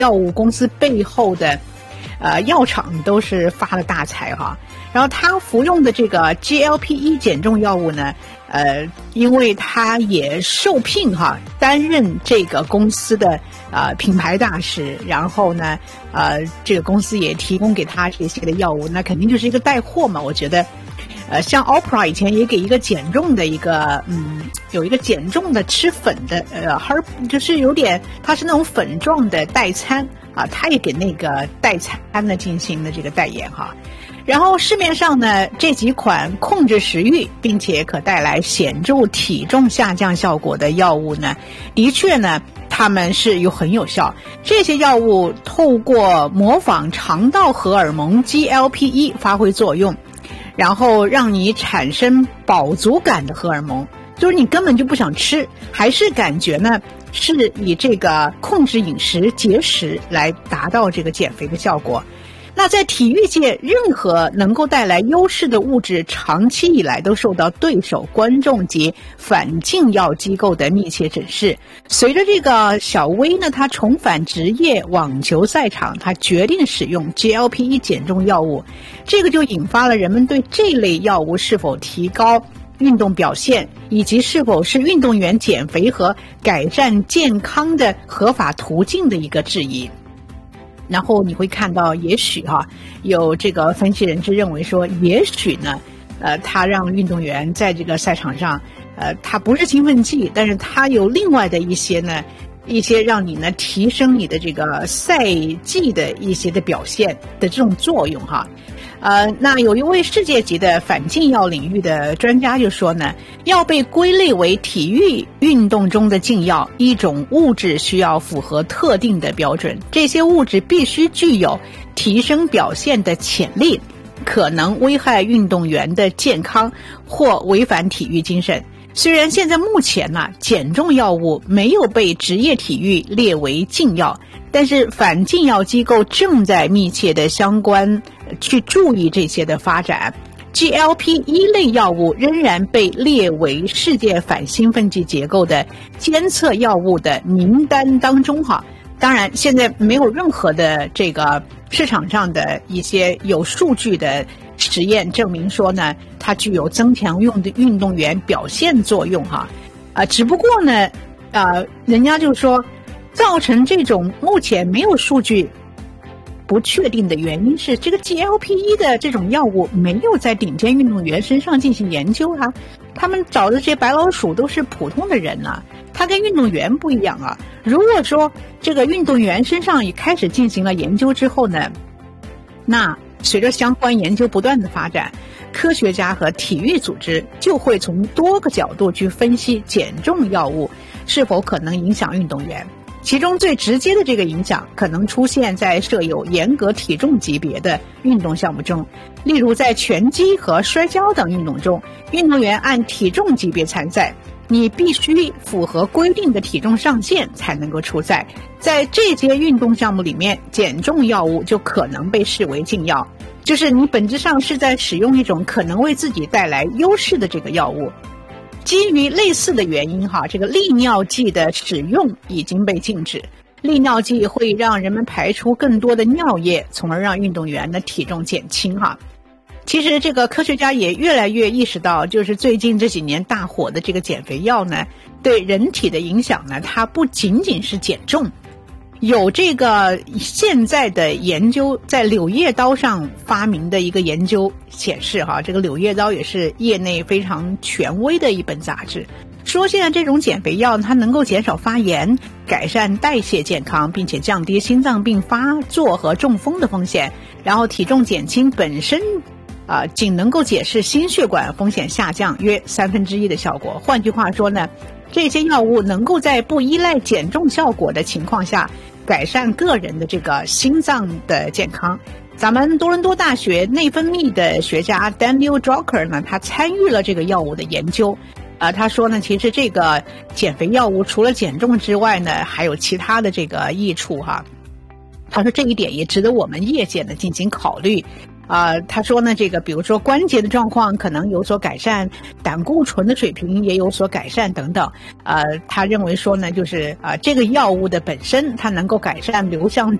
药物公司背后的药厂都是发了大财哈。然后他服用的这个 GLP-1 减重药物呢，因为他也受聘哈，担任这个公司的品牌大使，然后呢，这个公司也提供给他这些的药物，那肯定就是一个带货嘛。我觉得，像 Oprah 以前也给一个减重的一个，有一个减重的吃粉的，就是有点，它是那种粉状的代餐啊，他也给那个代餐呢进行了这个代言哈。然后市面上呢这几款控制食欲并且可带来显著体重下降效果的药物呢，的确呢它们是很有效。这些药物透过模仿肠道荷尔蒙 GLP-1 发挥作用，然后让你产生饱足感的荷尔蒙，就是你根本就不想吃，还是感觉呢是以这个控制饮食节食来达到这个减肥的效果。那在体育界，任何能够带来优势的物质长期以来都受到对手、观众及反禁药机构的密切审视。随着这个小威呢，他重返职业网球赛场，他决定使用 GLP-1 减重药物，这个就引发了人们对这类药物是否提高运动表现，以及是否是运动员减肥和改善健康的合法途径的一个质疑。然后你会看到，也许有这个分析人士认为说，也许呢，他让运动员在这个赛场上，他不是兴奋剂，但是他有另外的一些让你呢提升你的这个赛季的一些的表现的这种作用哈。那有一位世界级的反禁药领域的专家就说呢，要被归类为体育运动中的禁药，一种物质需要符合特定的标准，这些物质必须具有提升表现的潜力，可能危害运动员的健康或违反体育精神。虽然现在目前呢，减重药物没有被职业体育列为禁药，但是反禁药机构正在密切的相关去注意这些的发展。GLP-1 类药物仍然被列为世界反兴奋剂结构的监测药物的名单当中哈。当然，现在没有任何的这个市场上的一些有数据的实验证明说呢，它具有增强运动员表现作用哈。只不过呢，人家就说，造成这种目前没有数据不确定的原因是，这个 GLP-1 的这种药物没有在顶尖运动员身上进行研究啊。他们找的这些白老鼠都是普通的人啊，他跟运动员不一样啊。如果说这个运动员身上也开始进行了研究之后呢，那随着相关研究不断的发展，科学家和体育组织就会从多个角度去分析减重药物是否可能影响运动员。其中最直接的这个影响可能出现在设有严格体重级别的运动项目中，例如在拳击和摔跤等运动中，运动员按体重级别参赛，你必须符合规定的体重上限才能够出赛。在这些运动项目里面，减重药物就可能被视为禁药，就是你本质上是在使用一种可能为自己带来优势的这个药物。基于类似的原因这个利尿剂的使用已经被禁止。利尿剂会让人们排出更多的尿液，从而让运动员的体重减轻其实这个科学家也越来越意识到，就是最近这几年大火的这个减肥药呢，对人体的影响呢，它不仅仅是减重。有这个现在的研究，在柳叶刀上发明的一个研究显示这个柳叶刀也是业内非常权威的一本杂志，说现在这种减肥药它能够减少发炎，改善代谢健康，并且降低心脏病发作和中风的风险，然后体重减轻本身仅能够解释心血管风险下降约1/3的效果。换句话说呢，这些药物能够在不依赖减重效果的情况下改善个人的这个心脏的健康。咱们多伦多大学内分泌的学家 Daniel Drucker 呢，他参与了这个药物的研究。他说呢，其实这个减肥药物除了减重之外呢，还有其他的这个益处他说这一点也值得我们业界呢进行考虑。 他说呢，这个比如说关节的状况可能有所改善，胆固醇的水平也有所改善等等。他认为说呢，就是这个药物的本身它能够改善瘤